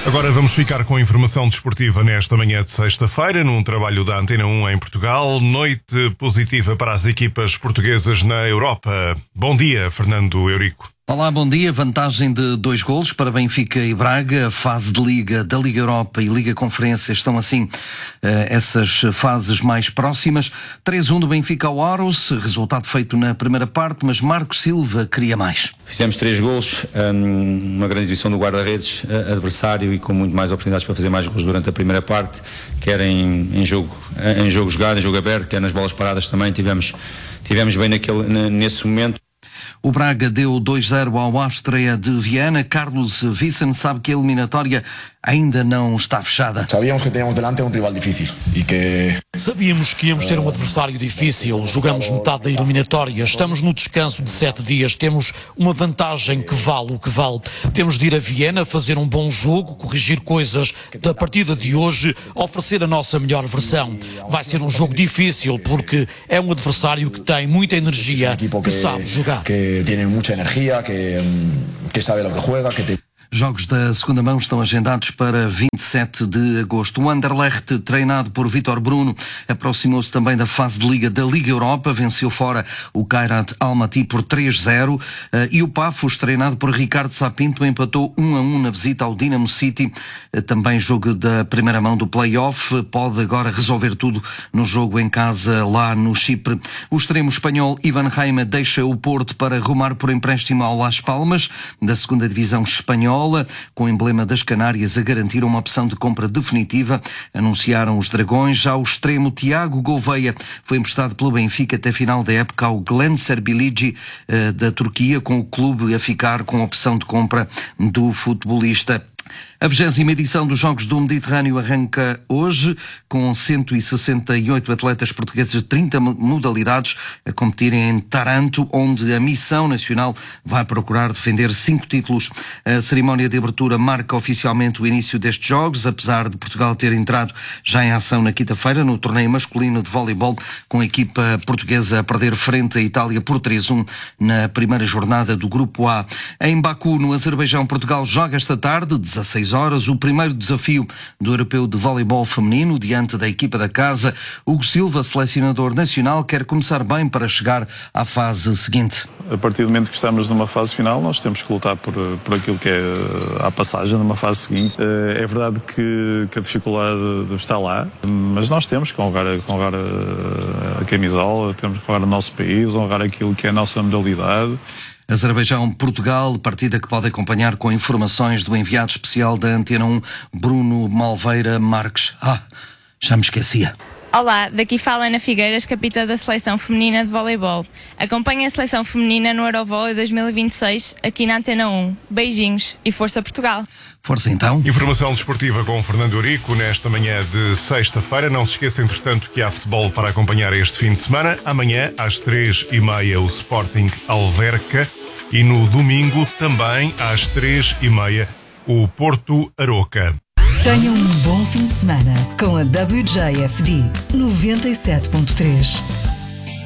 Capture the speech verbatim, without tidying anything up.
Agora vamos ficar com a informação desportiva nesta manhã de sexta-feira, num trabalho da Antena um em Portugal. Noite positiva para as equipas portuguesas na Europa. Bom dia, Fernando Eurico. Olá, bom dia. Vantagem de dois golos para Benfica e Braga. A fase de Liga da Liga Europa e Liga Conferência estão assim essas fases mais próximas. três a um do Benfica ao Aros, resultado feito na primeira parte, mas Marco Silva queria mais. Fizemos três golos, uma grande exibição do guarda-redes adversário e com muito mais oportunidades para fazer mais golos durante a primeira parte, quer em, em, jogo, em jogo jogado, em jogo aberto, quer nas bolas paradas também. Tivemos, tivemos bem naquele, nesse momento. O Braga deu dois a zero ao Áustria de Viana. Carlos Vicen sabe que a eliminatória ainda não está fechada. Sabíamos que tínhamos delante um rival difícil e que... Sabíamos que íamos ter um adversário difícil. Jogamos metade da eliminatória. Estamos no descanso de sete dias. Temos uma vantagem que vale o que vale. Temos de ir a Viena, fazer um bom jogo, corrigir coisas da partida de hoje, oferecer a nossa melhor versão. Vai ser um jogo difícil porque é um adversário que tem muita energia, que sabe jogar. Que tem muita energia, que, que sabe o que joga, que te... Jogos da segunda mão estão agendados para vinte e sete de agosto. O Anderlecht, treinado por Vítor Bruno, aproximou-se também da fase de Liga da Liga Europa, venceu fora o Kairat Almaty por três a zero, e o Pafos, treinado por Ricardo Sapinto, empatou um a um na visita ao Dinamo City, também jogo da primeira mão do play-off. Pode agora resolver tudo no jogo em casa lá no Chipre. O extremo espanhol Ivan Reima deixa o Porto para rumar por empréstimo ao Las Palmas, da segunda divisão espanhola, com o emblema das Canárias a garantir uma opção de compra definitiva, anunciaram os Dragões. Já o extremo Tiago Gouveia foi emprestado pelo Benfica até final da época ao Gençlerbirliği da Turquia, com o clube a ficar com a opção de compra do futebolista. A vigésima edição dos Jogos do Mediterrâneo arranca hoje, com cento e sessenta e oito atletas portugueses de trinta modalidades a competirem em Taranto, onde a missão nacional vai procurar defender cinco títulos. A cerimónia de abertura marca oficialmente o início destes Jogos, apesar de Portugal ter entrado já em ação na quinta-feira no torneio masculino de voleibol, com a equipa portuguesa a perder frente à Itália por três a um na primeira jornada do Grupo A. Em Baku, no Azerbaijão, Portugal joga esta tarde, dezasseis horas, o primeiro desafio do Europeu de Voleibol Feminino diante da equipa da casa. Hugo Silva, selecionador nacional, quer começar bem para chegar à fase seguinte. A partir do momento que estamos numa fase final, nós temos que lutar por, por aquilo que é a passagem numa fase seguinte. É verdade que, que a dificuldade está lá, mas nós temos que honrar, honrar a, a camisola, temos que honrar o nosso país, honrar aquilo que é a nossa modalidade. Azerbaijão-Portugal, partida que pode acompanhar com informações do enviado especial da Antena um, Bruno Malveira Marques. Ah, já me esquecia. Olá, daqui fala Ana Figueiras, capitã da Seleção Feminina de Voleibol. Acompanhe a Seleção Feminina no Eurovólei dois mil e vinte e seis, aqui na Antena um. Beijinhos e força Portugal! Força então! Informação desportiva com Fernando Eurico nesta manhã de sexta-feira. Não se esqueça, entretanto, que há futebol para acompanhar este fim de semana. Amanhã, às três e meia, o Sporting Alverca. E no domingo, também, às três e meia, o Porto Aroca. Tenham um bom fim de semana com a W J F D noventa e sete ponto três.